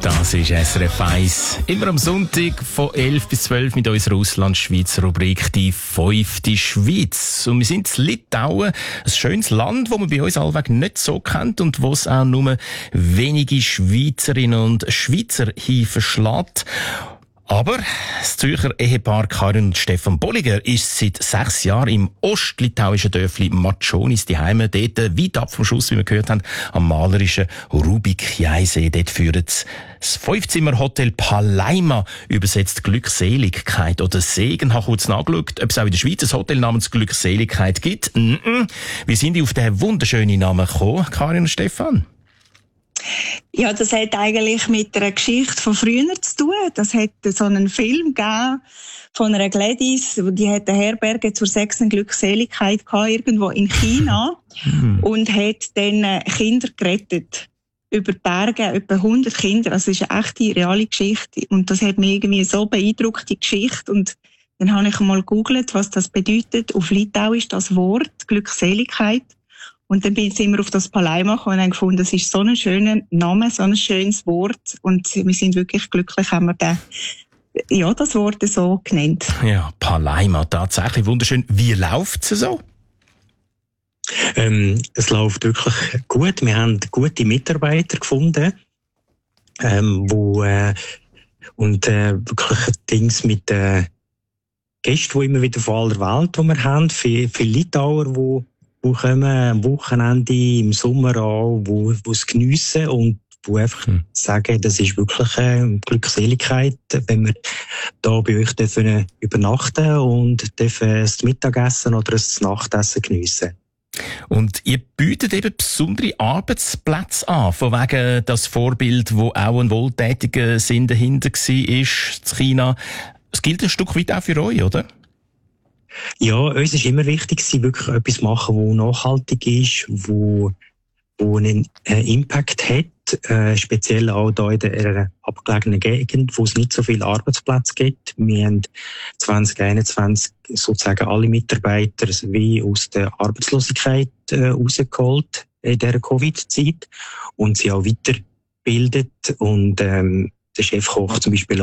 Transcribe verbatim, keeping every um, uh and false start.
Das ist S R F eins. Immer am Sonntag von elf bis zwölf mit unserer Ausland-Schweiz-Rubrik «Die fünfte Schweiz». Und wir sind in Litauen, ein schönes Land, das man bei uns allweg nicht so kennt und wo es auch nur wenige Schweizerinnen und Schweizer hinverschlägt. Aber das Zürcher Ehepaar Karin und Stefan Bolliger ist seit sechs Jahren im ostlitauischen Dörfli Matschonis daheim, dort weit ab vom Schuss, wie wir gehört haben, am malerischen Rubik-Jaisee. Dort führt das Fünfzimmer-Hotel Palaima, übersetzt Glückseligkeit oder Segen. Ich habe kurz nachgeschaut, ob es auch in der Schweiz ein Hotel namens Glückseligkeit gibt. Mm-mm. Wie sind die auf den wunderschönen Namen gekommen, Karin und Stefan? Ja, das hat eigentlich mit einer Geschichte von früher zu tun. Das hat so einen Film gegeben von einer Gladys, die hat eine Herberge zur sechsten Glückseligkeit gehabt, irgendwo in China und hat dann Kinder gerettet. Über die Berge, etwa hundert Kinder. Also, das ist eine echte, reale Geschichte. Und das hat mich irgendwie so beeindruckt, die Geschichte. Und dann habe ich mal gegoogelt, was das bedeutet. Auf Litau ist das Wort Glückseligkeit. Und dann sind wir auf das Palaima gekommen und haben gefunden, das ist so ein schöner Name, so ein schönes Wort. Und wir sind wirklich glücklich, haben wir den, ja, das Wort so genannt. Ja, Palaima, tatsächlich wunderschön. Wie läuft es so? Ähm, es läuft wirklich gut. Wir haben gute Mitarbeiter gefunden, ähm, wo, äh, und, äh, wirklich Dings mit, äh, Gästen, die immer wieder von aller Welt, die wir haben. Viele, viele Litauer, die die kommen am Wochenende, im Sommer an, wo, wo es geniessen und wo einfach hm. sagen, das ist wirklich eine Glückseligkeit, wenn wir da bei euch dürfen übernachten und dürfen das Mittagessen oder das Nachtessen geniessen. Und ihr bietet eben besondere Arbeitsplätze an, von wegen das Vorbild, wo auch ein wohltätiger Sinn dahinter war, ist in China. Es gilt ein Stück weit auch für euch, oder? Ja, uns ist immer wichtig, wirklich etwas zu machen, das nachhaltig ist, wo, wo einen Impact hat, äh, speziell auch da in der abgelegenen Gegend, wo es nicht so viele Arbeitsplätze gibt. Wir haben zwanzig einundzwanzig sozusagen alle Mitarbeiter wie aus der Arbeitslosigkeit äh, rausgeholt in dieser Covid-Zeit und sie auch weitergebildet und ähm, der Chefkoch zum Beispiel